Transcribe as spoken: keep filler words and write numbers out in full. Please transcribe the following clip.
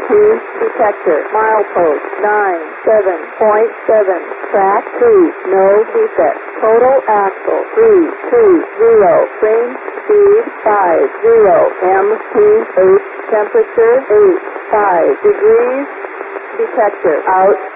T detector. Milepost nine seven point seven. Track two, no defect. Total axle three two zero. Frame speed five zero. M P eight. Temperature eight five degrees. Detector out.